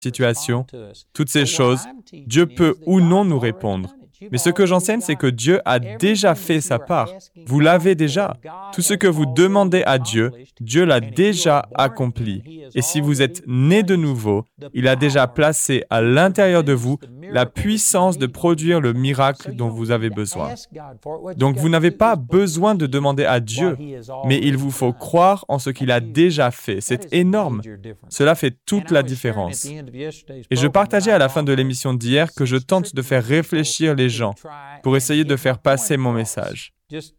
situation, toutes ces choses, Dieu peut ou non nous répondre. Mais ce que j'enseigne, c'est que Dieu a déjà fait sa part. Vous l'avez déjà. Tout ce que vous demandez à Dieu, Dieu l'a déjà accompli. Et si vous êtes né de nouveau, il a déjà placé à l'intérieur de vous la puissance de produire le miracle dont vous avez besoin. Donc vous n'avez pas besoin de demander à Dieu, mais il vous faut croire en ce qu'il a déjà fait. C'est énorme. Cela fait toute la différence. Et je partageais à la fin de l'émission d'hier que je tente de faire réfléchir les gens pour essayer de faire passer mon message.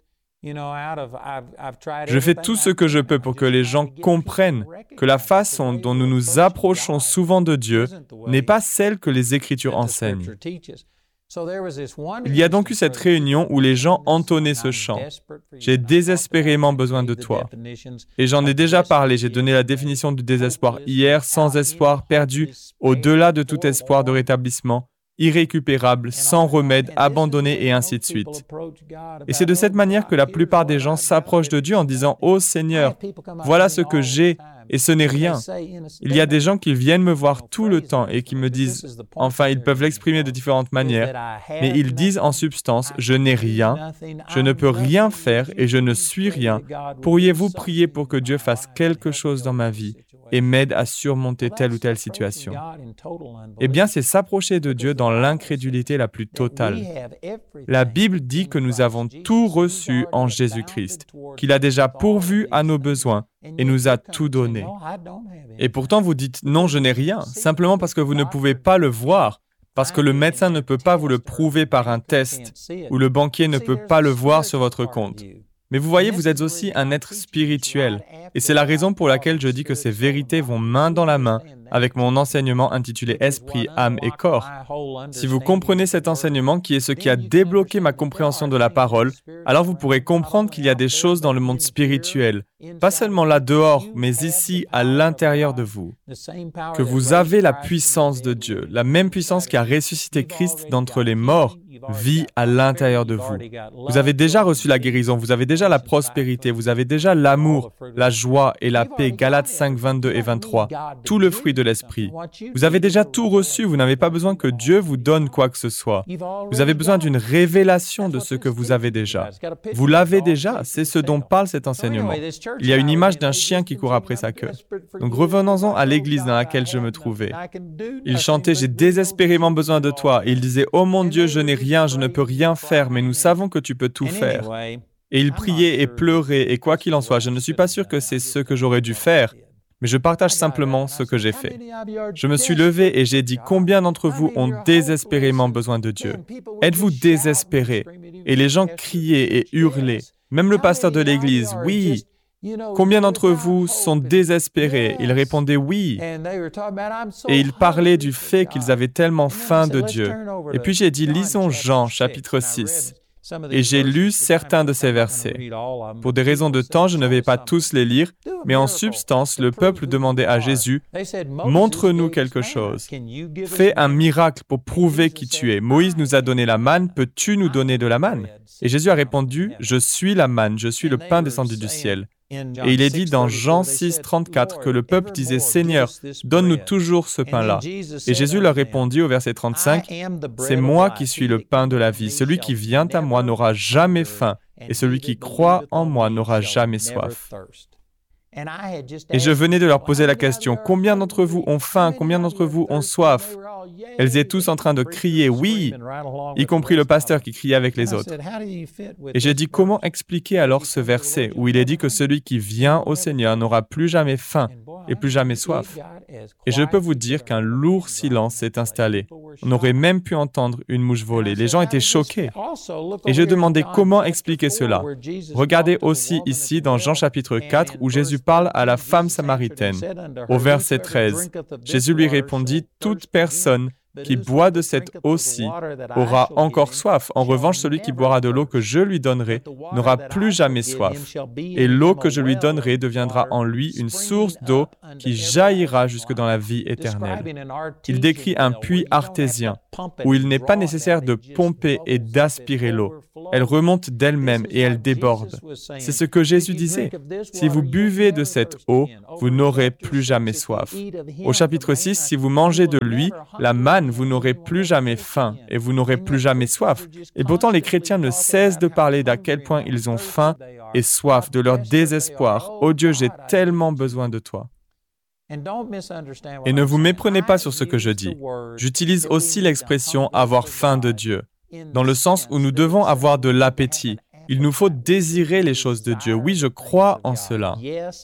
Je fais tout ce que je peux pour que les gens comprennent que la façon dont nous nous approchons souvent de Dieu n'est pas celle que les Écritures enseignent. Il y a donc eu cette réunion où les gens entonnaient ce chant. J'ai désespérément besoin de toi. Et j'en ai déjà parlé, j'ai donné la définition du désespoir hier, sans espoir, perdu, au-delà de tout espoir de rétablissement, irrécupérable, sans remède, abandonné et ainsi de suite. Et c'est de cette manière que la plupart des gens s'approchent de Dieu en disant « Oh Seigneur, voilà ce que j'ai et ce n'est rien ». Il y a des gens qui viennent me voir tout le temps et qui me disent, enfin ils peuvent l'exprimer de différentes manières, mais ils disent en substance « Je n'ai rien, je ne peux rien faire et je ne suis rien. Pourriez-vous prier pour que Dieu fasse quelque chose dans ma vie et m'aide à surmonter telle ou telle situation ?» Eh bien, c'est s'approcher de Dieu dans l'incrédulité la plus totale. La Bible dit que nous avons tout reçu en Jésus-Christ, qu'il a déjà pourvu à nos besoins et nous a tout donné. Et pourtant, vous dites « Non, je n'ai rien », simplement parce que vous ne pouvez pas le voir, parce que le médecin ne peut pas vous le prouver par un test, ou le banquier ne peut pas le voir sur votre compte. Mais vous voyez, vous êtes aussi un être spirituel. Et c'est la raison pour laquelle je dis que ces vérités vont main dans la main avec mon enseignement intitulé « Esprit, âme et corps ». Si vous comprenez cet enseignement, qui est ce qui a débloqué ma compréhension de la parole, alors vous pourrez comprendre qu'il y a des choses dans le monde spirituel, pas seulement là dehors, mais ici, à l'intérieur de vous. Que vous avez la puissance de Dieu, la même puissance qui a ressuscité Christ d'entre les morts, vit à l'intérieur de vous. Vous avez déjà reçu la guérison, vous avez déjà la prospérité, vous avez déjà l'amour, la joie et la paix, Galates 5, 22 et 23, tout le fruit de l'esprit. Vous avez déjà tout reçu, vous n'avez pas besoin que Dieu vous donne quoi que ce soit. Vous avez besoin d'une révélation de ce que vous avez déjà. Vous l'avez déjà, c'est ce dont parle cet enseignement. Il y a une image d'un chien qui court après sa queue. Donc revenons-en à l'église dans laquelle je me trouvais. Il chantait « J'ai désespérément besoin de toi » et il disait « Oh mon Dieu, je n'ai rien, je ne peux rien faire, mais nous savons que tu peux tout faire. » Et il priait et pleurait, et quoi qu'il en soit, je ne suis pas sûr que c'est ce que j'aurais dû faire, mais je partage simplement ce que j'ai fait. Je me suis levé et j'ai dit « Combien d'entre vous ont désespérément besoin de Dieu? Êtes-vous désespérés? » Et les gens criaient et hurlaient. Même le pasteur de l'église « Oui. » Combien d'entre vous sont désespérés? Ils répondaient « Oui. » Et ils parlaient du fait qu'ils avaient tellement faim de Dieu. Et puis j'ai dit « Lisons Jean, chapitre 6. » Et j'ai lu certains de ces versets. Pour des raisons de temps, je ne vais pas tous les lire, mais en substance, le peuple demandait à Jésus « Montre-nous quelque chose. Fais un miracle pour prouver qui tu es. Moïse nous a donné la manne, peux-tu nous donner de la manne ?» Et Jésus a répondu « Je suis la manne, je suis le pain descendu du ciel. » Et il est dit dans Jean 6, 34 que le peuple disait « Seigneur, donne-nous toujours ce pain-là. » Et Jésus leur répondit au verset 35 « C'est moi qui suis le pain de la vie. Celui qui vient à moi n'aura jamais faim, et celui qui croit en moi n'aura jamais soif. » Et je venais de leur poser la question « Combien d'entre vous ont faim? Combien d'entre vous ont soif? » Elles étaient tous en train de crier « Oui !» y compris le pasteur qui criait avec les autres. Et j'ai dit « Comment expliquer alors ce verset où il est dit que celui qui vient au Seigneur n'aura plus jamais faim et plus jamais soif ?» Et je peux vous dire qu'un lourd silence s'est installé. On aurait même pu entendre une mouche voler. Les gens étaient choqués. Et je demandais comment expliquer cela. Regardez aussi ici dans Jean chapitre 4 où Jésus parle à la femme samaritaine. Au verset 13, Jésus lui répondit « Toute personne qui boit de cette eau-ci aura encore soif. En revanche, celui qui boira de l'eau que je lui donnerai n'aura plus jamais soif. Et l'eau que je lui donnerai deviendra en lui une source d'eau qui jaillira jusque dans la vie éternelle. Il décrit un puits artésien où il n'est pas nécessaire de pomper et d'aspirer l'eau. Elle remonte d'elle-même et elle déborde. C'est ce que Jésus disait. Si vous buvez de cette eau, vous n'aurez plus jamais soif. Au chapitre 6, si vous mangez de lui, la manne, vous n'aurez plus jamais faim et vous n'aurez plus jamais soif. Et pourtant, les chrétiens ne cessent de parler d'à quel point ils ont faim et soif, de leur désespoir. « Oh Dieu, j'ai tellement besoin de toi. » Et ne vous méprenez pas sur ce que je dis. J'utilise aussi l'expression « avoir faim de Dieu », dans le sens où nous devons avoir de l'appétit. Il nous faut désirer les choses de Dieu. Oui, je crois en cela.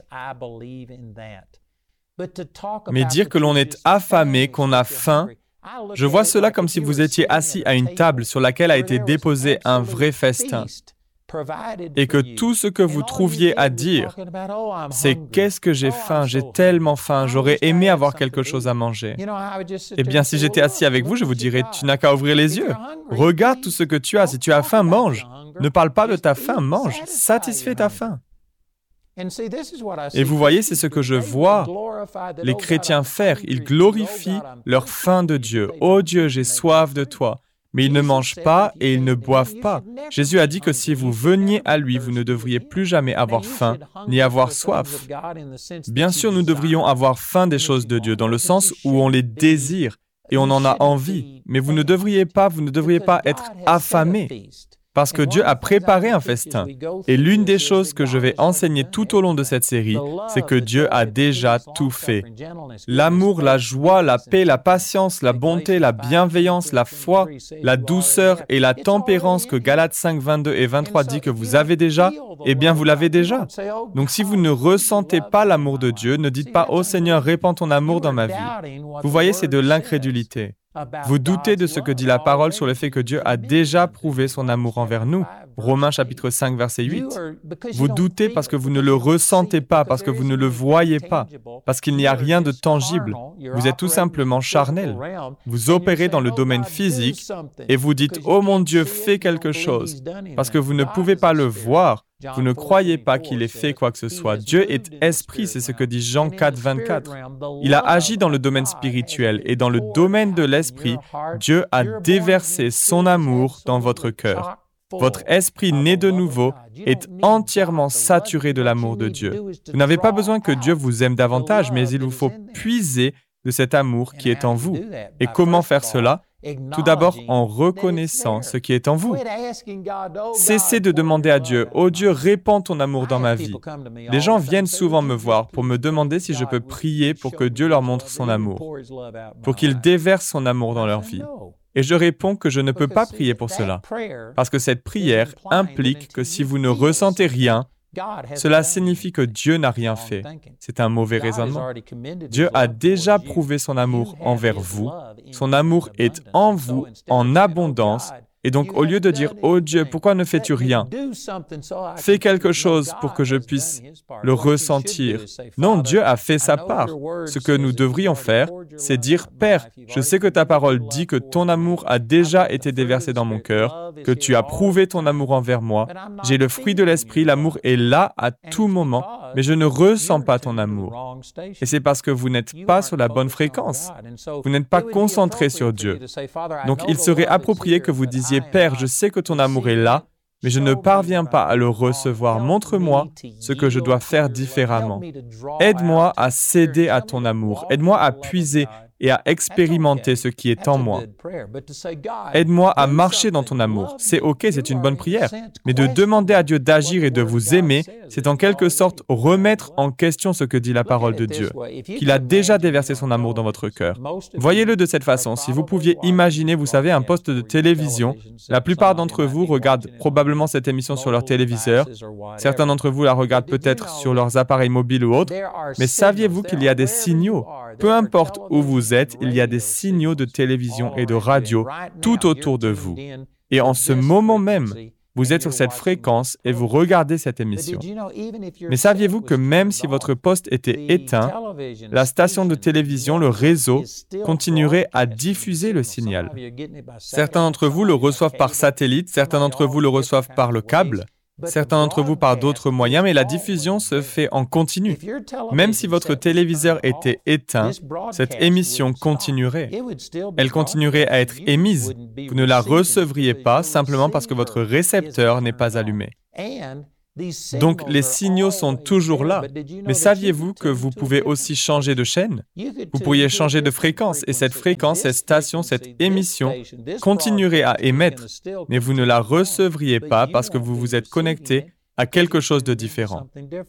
Mais dire que l'on est affamé, qu'on a faim, je vois cela comme si vous étiez assis à une table sur laquelle a été déposé un vrai festin et que tout ce que vous trouviez à dire, c'est « qu'est-ce que j'ai faim, j'ai tellement faim, j'aurais aimé avoir quelque chose à manger ». Eh bien, si j'étais assis avec vous, je vous dirais « tu n'as qu'à ouvrir les yeux, regarde tout ce que tu as, si tu as faim, mange, ne parle pas de ta faim, mange, satisfais ta faim ». Et vous voyez, c'est ce que je vois les chrétiens faire. Ils glorifient leur faim de Dieu. « Oh Dieu, j'ai soif de toi ». Mais ils ne mangent pas et ils ne boivent pas. Jésus a dit que si vous veniez à lui, vous ne devriez plus jamais avoir faim ni avoir soif. Bien sûr, nous devrions avoir faim des choses de Dieu, dans le sens où on les désire et on en a envie. Mais vous ne devriez pas être affamés. Parce que Dieu a préparé un festin. Et l'une des choses que je vais enseigner tout au long de cette série, c'est que Dieu a déjà tout fait. L'amour, la joie, la paix, la patience, la bonté, la bienveillance, la foi, la douceur et la tempérance que Galates 5, 22 et 23 dit que vous avez déjà, eh bien vous l'avez déjà. Donc si vous ne ressentez pas l'amour de Dieu, ne dites pas « Oh Seigneur, répands ton amour dans ma vie ». Vous voyez, c'est de l'incrédulité. Vous doutez de ce que dit la parole sur le fait que Dieu a déjà prouvé son amour envers nous. Romains chapitre 5, verset 8. Vous doutez parce que vous ne le ressentez pas, parce que vous ne le voyez pas, parce qu'il n'y a rien de tangible. Vous êtes tout simplement charnel. Vous opérez dans le domaine physique et vous dites « Oh mon Dieu, fais quelque chose », parce que vous ne pouvez pas le voir. Vous ne croyez pas qu'il ait fait quoi que ce soit. Dieu est esprit, c'est ce que dit Jean 4, 24. Il a agi dans le domaine spirituel et dans le domaine de l'esprit, Dieu a déversé son amour dans votre cœur. Votre esprit né de nouveau est entièrement saturé de l'amour de Dieu. Vous n'avez pas besoin que Dieu vous aime davantage, mais il vous faut puiser de cet amour qui est en vous. Et comment faire cela? Tout d'abord en reconnaissant ce qui est en vous. Cessez de demander à Dieu « Oh Dieu, répands ton amour dans ma vie ». Les gens viennent souvent me voir pour me demander si je peux prier pour que Dieu leur montre son amour, pour qu'il déverse son amour dans leur vie. Et je réponds que je ne peux pas prier pour cela, parce que cette prière implique que si vous ne ressentez rien, cela signifie que Dieu n'a rien fait. C'est un mauvais raisonnement. Dieu a déjà prouvé son amour envers vous. Son amour est en vous en abondance. Et donc, au lieu de dire « Oh Dieu, pourquoi ne fais-tu rien? Fais quelque chose pour que je puisse le ressentir. » Non, Dieu a fait sa part. Ce que nous devrions faire, c'est dire « Père, je sais que ta parole dit que ton amour a déjà été déversé dans mon cœur, que tu as prouvé ton amour envers moi. J'ai le fruit de l'esprit, l'amour est là à tout moment, mais je ne ressens pas ton amour. » Et c'est parce que vous n'êtes pas sur la bonne fréquence. Vous n'êtes pas concentré sur Dieu. Donc, il serait approprié que vous disiez « Père, je sais que ton amour est là, mais je ne parviens pas à le recevoir. Montre-moi ce que je dois faire différemment. Aide-moi à céder à ton amour. Aide-moi à puiser et à expérimenter ce qui est en moi. Aide-moi à marcher dans ton amour. C'est OK, c'est une bonne prière. Mais de demander à Dieu d'agir et de vous aimer, c'est en quelque sorte remettre en question ce que dit la parole de Dieu, qu'il a déjà déversé son amour dans votre cœur. Voyez-le de cette façon. Si vous pouviez imaginer, vous savez, un poste de télévision, la plupart d'entre vous regardent probablement cette émission sur leur téléviseur. Certains d'entre vous la regardent peut-être sur leurs appareils mobiles ou autres. Mais saviez-vous qu'il y a des signaux? Peu importe où vous êtes, il y a des signaux de télévision et de radio tout autour de vous. Et en ce moment même, Vous êtes sur cette fréquence et vous regardez cette émission. Mais saviez-vous que même si votre poste était éteint, la station de télévision, le réseau, continuerait à diffuser le signal? Certains d'entre vous le reçoivent par satellite, certains d'entre vous le reçoivent par le câble, certains d'entre vous par d'autres moyens, mais la diffusion se fait en continu. Même si votre téléviseur était éteint, cette émission continuerait. Elle continuerait à être émise. Vous ne la recevriez pas simplement parce que votre récepteur n'est pas allumé. Donc, les signaux sont toujours là. Mais saviez-vous que vous pouvez aussi changer de chaîne? Vous pourriez changer de fréquence et cette fréquence, cette station, cette émission continuerait à émettre, mais vous ne la recevriez pas parce que vous vous êtes connecté à quelque chose de différent.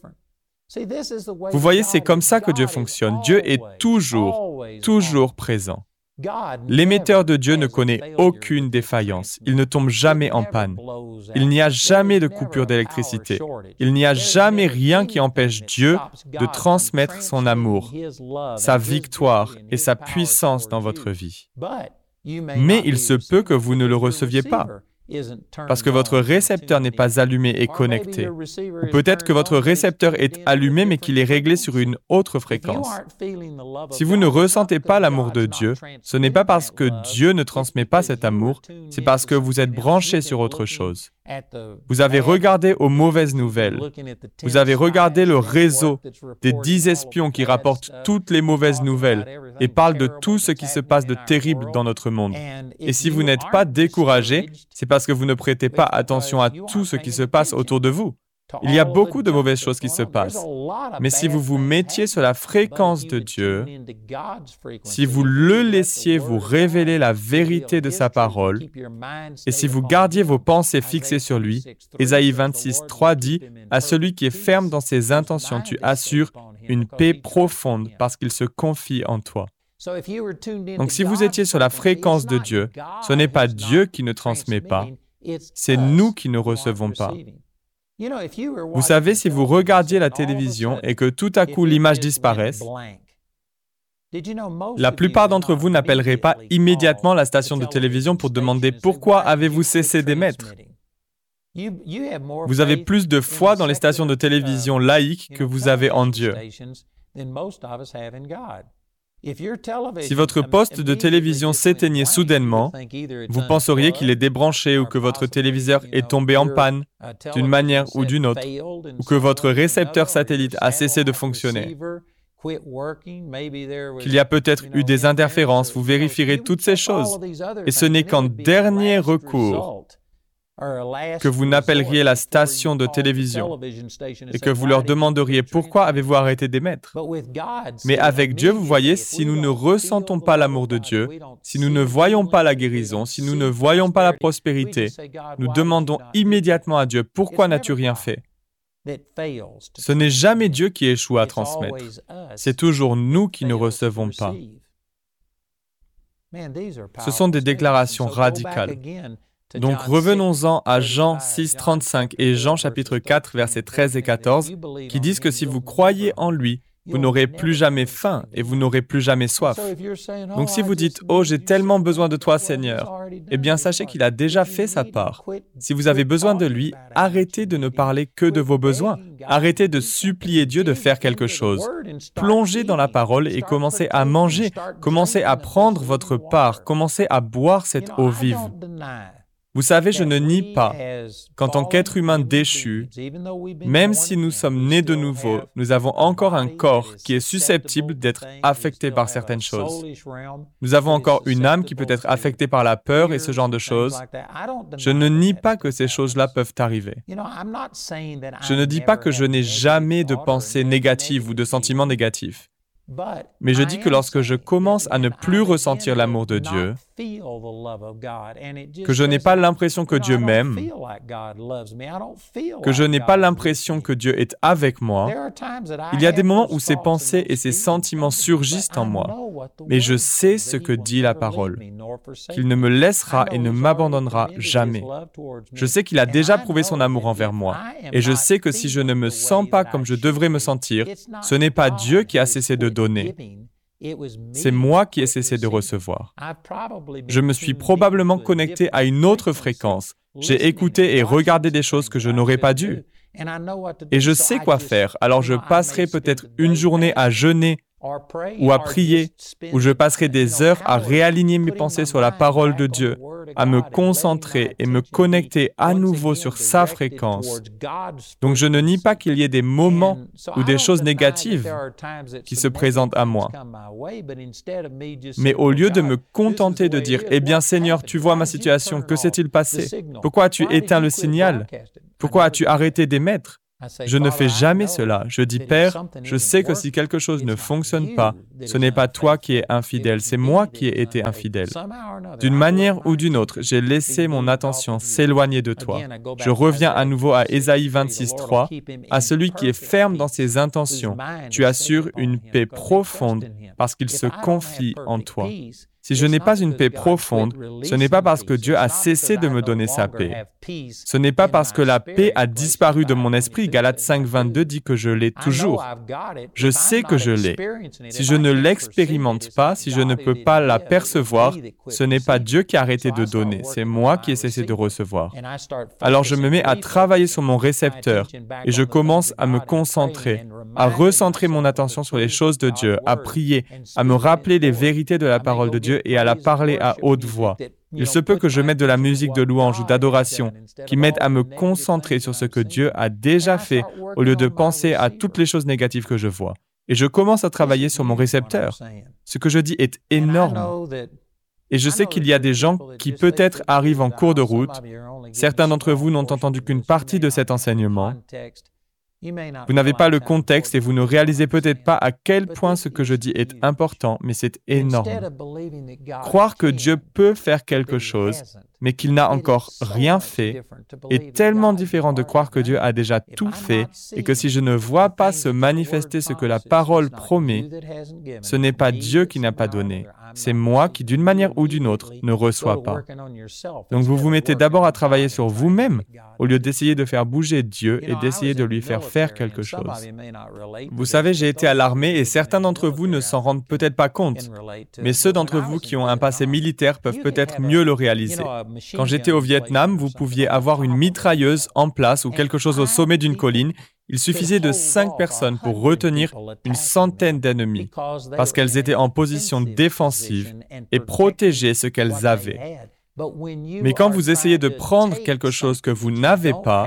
Vous voyez, c'est comme ça que Dieu fonctionne. Dieu est toujours présent. L'émetteur de Dieu ne connaît aucune défaillance. Il ne tombe jamais en panne. Il n'y a jamais de coupure d'électricité. Il n'y a jamais rien qui empêche Dieu de transmettre son amour, sa victoire et sa puissance dans votre vie. Mais il se peut que vous ne le receviez pas, parce que votre récepteur n'est pas allumé et connecté. Ou peut-être que votre récepteur est allumé, mais qu'il est réglé sur une autre fréquence. Si vous ne ressentez pas l'amour de Dieu, ce n'est pas parce que Dieu ne transmet pas cet amour, c'est parce que vous êtes branché sur autre chose. Vous avez regardé aux mauvaises nouvelles. Vous avez regardé le réseau des 10 espions qui rapportent toutes les mauvaises nouvelles et parlent de tout ce qui se passe de terrible dans notre monde. Et si vous n'êtes pas découragé, c'est parce que vous ne prêtez pas attention à tout ce qui se passe autour de vous. Il y a beaucoup de mauvaises choses qui se passent. Mais si vous vous mettiez sur la fréquence de Dieu, si vous le laissiez vous révéler la vérité de sa parole, et si vous gardiez vos pensées fixées sur lui, Ésaïe 26, 3 dit « À celui qui est ferme dans ses intentions, tu assures une paix profonde parce qu'il se confie en toi. » Donc si vous étiez sur la fréquence de Dieu, ce n'est pas Dieu qui ne transmet pas, c'est nous qui ne recevons pas. Vous savez, si vous regardiez la télévision et que tout à coup l'image disparaisse, la plupart d'entre vous n'appelleraient pas immédiatement la station de télévision pour demander « Pourquoi avez-vous cessé d'émettre ?» Vous avez plus de foi dans les stations de télévision laïques que vous avez en Dieu. Si votre poste de télévision s'éteignait soudainement, vous penseriez qu'il est débranché ou que votre téléviseur est tombé en panne d'une manière ou d'une autre, ou que votre récepteur satellite a cessé de fonctionner, qu'il y a peut-être eu des interférences, vous vérifierez toutes ces choses. Et ce n'est qu'en dernier recours que vous n'appelleriez la station de télévision et que vous leur demanderiez pourquoi avez-vous arrêté d'émettre. Mais avec Dieu, vous voyez, si nous ne ressentons pas l'amour de Dieu, si nous ne voyons pas la guérison, si nous ne voyons pas la prospérité, nous demandons immédiatement à Dieu, pourquoi n'as-tu rien fait? Ce n'est jamais Dieu qui échoue à transmettre. C'est toujours nous qui ne recevons pas. Ce sont des déclarations radicales. Donc revenons-en à Jean 6, 35 et Jean chapitre 4, versets 13 et 14, qui disent que si vous croyez en lui, vous n'aurez plus jamais faim et vous n'aurez plus jamais soif. Donc si vous dites « Oh, j'ai tellement besoin de toi, Seigneur », eh bien sachez qu'il a déjà fait sa part. Si vous avez besoin de lui, arrêtez de ne parler que de vos besoins. Arrêtez de supplier Dieu de faire quelque chose. Plongez dans la parole et commencez à manger. Commencez à prendre votre part. Commencez à boire cette eau vive. Vous savez, je ne nie pas qu'en tant qu'être humain déchu, même si nous sommes nés de nouveau, nous avons encore un corps qui est susceptible d'être affecté par certaines choses. Nous avons encore une âme qui peut être affectée par la peur et ce genre de choses. Je ne nie pas que ces choses-là peuvent arriver. Je ne dis pas que je n'ai jamais de pensées négatives ou de sentiments négatifs. Mais je dis que lorsque je commence à ne plus ressentir l'amour de Dieu, que je n'ai pas l'impression que Dieu m'aime, que je n'ai pas l'impression que Dieu est avec moi, il y a des moments où ces pensées et ces sentiments surgissent en moi, mais je sais ce que dit la parole, qu'il ne me laissera et ne m'abandonnera jamais. Je sais qu'il a déjà prouvé son amour envers moi, et je sais que si je ne me sens pas comme je devrais me sentir, ce n'est pas Dieu qui a cessé de donner. C'est moi qui ai cessé de recevoir. Je me suis probablement connecté à une autre fréquence J'ai écouté et regardé des choses que je n'aurais pas dû. Et je sais quoi faire, alors je passerai peut-être une journée à jeûner ou à prier, ou je passerai des heures à réaligner mes pensées sur la parole de Dieu, à me concentrer et me connecter à nouveau sur sa fréquence. Donc je ne nie pas qu'il y ait des moments ou des choses négatives qui se présentent à moi. Mais au lieu de me contenter de dire « Eh bien Seigneur, tu vois ma situation, que s'est-il passé? Pourquoi as-tu éteint le signal? Pourquoi as-tu arrêté d'émettre ?» Je ne fais jamais cela. Je dis, Père, je sais que si quelque chose ne fonctionne pas, ce n'est pas toi qui es infidèle, c'est moi qui ai été infidèle. D'une manière ou d'une autre, j'ai laissé mon attention s'éloigner de toi. Je reviens à nouveau à Ésaïe 26:3, à celui qui est ferme dans ses intentions. Tu assures une paix profonde parce qu'il se confie en toi. Si je n'ai pas une paix profonde, ce n'est pas parce que Dieu a cessé de me donner sa paix. Ce n'est pas parce que la paix a disparu de mon esprit. Galates 5:22 dit que je l'ai toujours. Je sais que je l'ai. Si je ne l'expérimente pas, si je ne peux pas la percevoir, ce n'est pas Dieu qui a arrêté de donner, c'est moi qui ai cessé de recevoir. Alors je me mets à travailler sur mon récepteur et je commence à me concentrer, à recentrer mon attention sur les choses de Dieu, à prier, à me rappeler les vérités de la parole de Dieu et à la parler à haute voix. Il se peut que je mette de la musique de louange ou d'adoration qui m'aide à me concentrer sur ce que Dieu a déjà fait au lieu de penser à toutes les choses négatives que je vois. Et je commence à travailler sur mon récepteur. Ce que je dis est énorme. Et je sais qu'il y a des gens qui peut-être arrivent en cours de route. Certains d'entre vous n'ont entendu qu'une partie de cet enseignement. Vous n'avez pas le contexte et vous ne réalisez peut-être pas à quel point ce que je dis est important, mais c'est énorme. Croire que Dieu peut faire quelque chose, mais qu'il n'a encore rien fait, est tellement différent de croire que Dieu a déjà tout fait et que si je ne vois pas se manifester ce que la parole promet, ce n'est pas Dieu qui n'a pas donné. C'est moi qui, d'une manière ou d'une autre, ne reçois pas. Donc vous vous mettez d'abord à travailler sur vous-même au lieu d'essayer de faire bouger Dieu et d'essayer de lui faire quelque chose. Vous savez, j'ai été à l'armée et certains d'entre vous ne s'en rendent peut-être pas compte, mais ceux d'entre vous qui ont un passé militaire peuvent peut-être mieux le réaliser. Quand j'étais au Vietnam, vous pouviez avoir une mitrailleuse en place ou quelque chose au sommet d'une colline. Il suffisait de 5 personnes pour retenir une centaine d'ennemis, parce qu'elles étaient en position défensive et protégeaient ce qu'elles avaient. Mais quand vous essayez de prendre quelque chose que vous n'avez pas,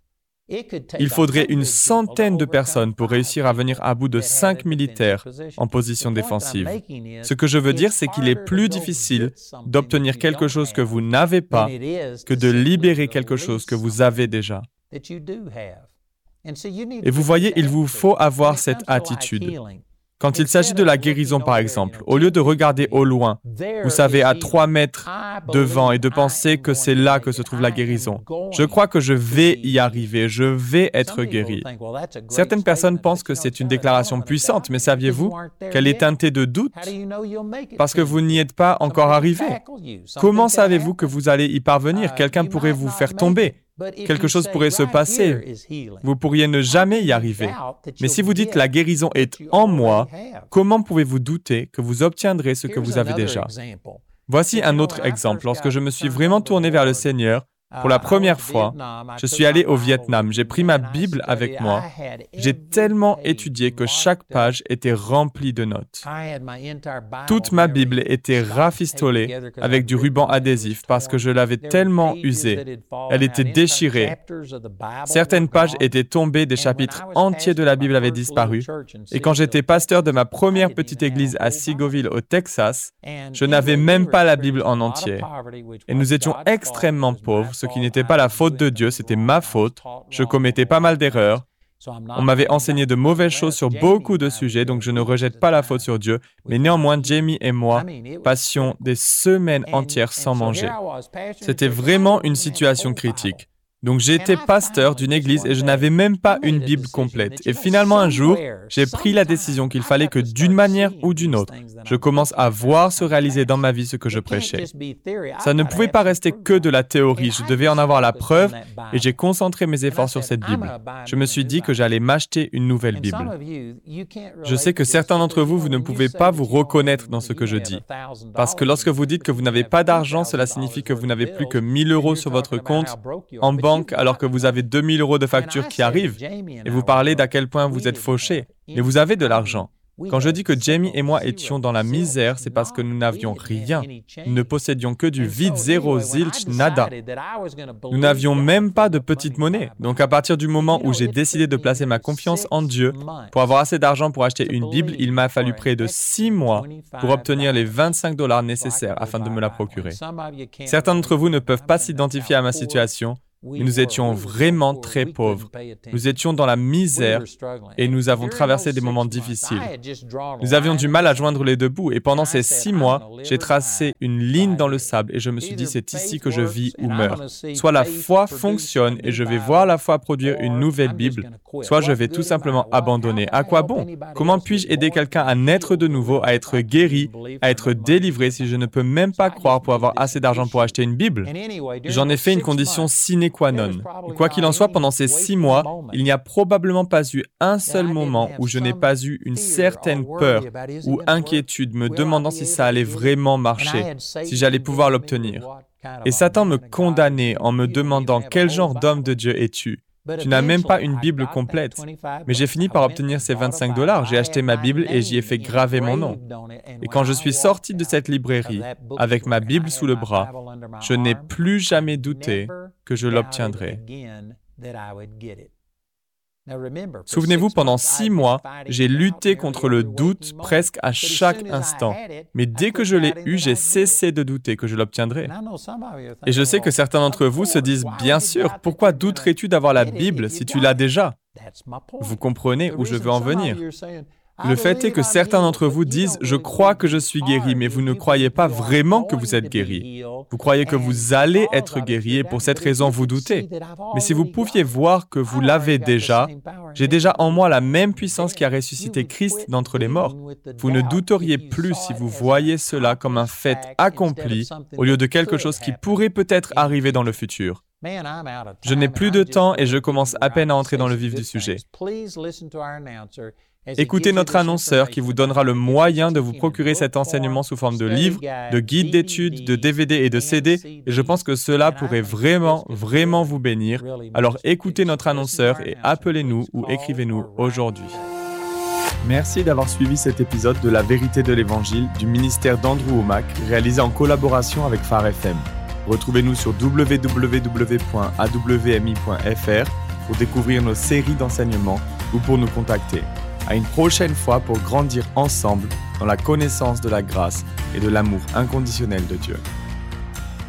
il faudrait une centaine de personnes pour réussir à venir à bout de 5 militaires en position défensive. Ce que je veux dire, c'est qu'il est plus difficile d'obtenir quelque chose que vous n'avez pas que de libérer quelque chose que vous avez déjà. Et vous voyez, il vous faut avoir cette attitude. Quand il s'agit de la guérison, par exemple, au lieu de regarder au loin, vous savez, à 3 mètres devant et de penser que c'est là que se trouve la guérison, je crois que je vais y arriver, je vais être guéri. Certaines personnes pensent que c'est une déclaration puissante, mais saviez-vous qu'elle est teintée de doute? Parce que vous n'y êtes pas encore arrivé. Comment savez-vous que vous allez y parvenir? Quelqu'un pourrait vous faire tomber. Quelque chose pourrait se passer. Vous pourriez ne jamais y arriver. Mais si vous dites « la guérison est en moi », comment pouvez-vous douter que vous obtiendrez ce que vous avez déjà? Voici un autre exemple. Lorsque je me suis vraiment tourné vers le Seigneur, pour la première fois, je suis allé au Vietnam. J'ai pris ma Bible avec moi. J'ai tellement étudié que chaque page était remplie de notes. Toute ma Bible était rafistolée avec du ruban adhésif parce que je l'avais tellement usée. Elle était déchirée. Certaines pages étaient tombées, des chapitres entiers de la Bible avaient disparu. Et quand j'étais pasteur de ma première petite église à Seagoville, au Texas, je n'avais même pas la Bible en entier. Et nous étions extrêmement pauvres. Ce qui n'était pas la faute de Dieu, c'était ma faute. Je commettais pas mal d'erreurs. On m'avait enseigné de mauvaises choses sur beaucoup de sujets, donc je ne rejette pas la faute sur Dieu. Mais néanmoins, Jamie et moi passions des semaines entières sans manger. C'était vraiment une situation critique. Donc j'étais pasteur d'une église et je n'avais même pas une Bible complète. Et finalement un jour, j'ai pris la décision qu'il fallait que d'une manière ou d'une autre, je commence à voir se réaliser dans ma vie ce que je prêchais. Ça ne pouvait pas rester que de la théorie, je devais en avoir la preuve et j'ai concentré mes efforts sur cette Bible. Je me suis dit que j'allais m'acheter une nouvelle Bible. Je sais que certains d'entre vous, vous ne pouvez pas vous reconnaître dans ce que je dis. Parce que lorsque vous dites que vous n'avez pas d'argent, cela signifie que vous n'avez plus que 1 000 € sur votre compte en banque alors que vous avez 2 000 € de factures qui arrivent et vous parlez d'à quel point vous êtes fauché. Mais vous avez de l'argent. Quand je dis que Jamie et moi étions dans la misère, c'est parce que nous n'avions rien. Nous ne possédions que du vide, zéro, zilch, nada. Nous n'avions même pas de petite monnaie. Donc à partir du moment où j'ai décidé de placer ma confiance en Dieu, pour avoir assez d'argent pour acheter une Bible, il m'a fallu près de 6 mois pour obtenir les 25 $ nécessaires afin de me la procurer. Certains d'entre vous ne peuvent pas s'identifier à ma situation, mais nous étions vraiment très pauvres. Nous étions dans la misère et nous avons traversé des moments difficiles. Nous avions du mal à joindre les deux bouts et pendant ces 6 mois, j'ai tracé une ligne dans le sable et je me suis dit c'est ici que je vis ou meurs. Soit la foi fonctionne et je vais voir la foi produire une nouvelle Bible, soit je vais tout simplement abandonner. À quoi bon? Comment puis-je aider quelqu'un à naître de nouveau, à être guéri, à être délivré si je ne peux même pas croire pour avoir assez d'argent pour acheter une Bible? J'en ai fait une condition sine qua non. Et quoi qu'il en soit, pendant ces 6 mois, il n'y a probablement pas eu un seul moment où je n'ai pas eu une certaine peur ou inquiétude me demandant si ça allait vraiment marcher, si j'allais pouvoir l'obtenir. Et Satan me condamnait en me demandant quel genre d'homme de Dieu es-tu? Tu n'as même pas une Bible complète. Mais j'ai fini par obtenir ces 25 $. J'ai acheté ma Bible et j'y ai fait graver mon nom. Et quand je suis sorti de cette librairie avec ma Bible sous le bras, je n'ai plus jamais douté que je l'obtiendrais. Souvenez-vous, pendant 6 mois, j'ai lutté contre le doute presque à chaque instant. Mais dès que je l'ai eu, j'ai cessé de douter que je l'obtiendrais. Et je sais que certains d'entre vous se disent, bien sûr, pourquoi douterais-tu d'avoir la Bible si tu l'as déjà? Vous comprenez où je veux en venir. Le fait est que certains d'entre vous disent « Je crois que je suis guéri », mais vous ne croyez pas vraiment que vous êtes guéri. Vous croyez que vous allez être guéri et pour cette raison vous doutez. Mais si vous pouviez voir que vous l'avez déjà, j'ai déjà en moi la même puissance qui a ressuscité Christ d'entre les morts. Vous ne douteriez plus si vous voyez cela comme un fait accompli au lieu de quelque chose qui pourrait peut-être arriver dans le futur. Je n'ai plus de temps et je commence à peine à entrer dans le vif du sujet. Écoutez notre annonceur qui vous donnera le moyen de vous procurer cet enseignement sous forme de livres, de guides d'études, de DVD et de CD, et je pense que cela pourrait vraiment vous bénir. Alors écoutez notre annonceur et appelez-nous ou écrivez-nous aujourd'hui. Merci d'avoir suivi cet épisode de La Vérité de l'Évangile du ministère d'Andrew Wommack, réalisé en collaboration avec Phare FM. Retrouvez-nous sur www.awmi.fr pour découvrir nos séries d'enseignements ou pour nous contacter. À une prochaine fois pour grandir ensemble dans la connaissance de la grâce et de l'amour inconditionnel de Dieu.